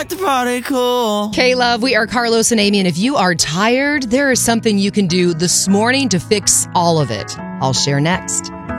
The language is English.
like to party cool. K-Love, we are Carlos and Amy, and if you are tired, there is something you can do this morning to fix all of it. I'll share next.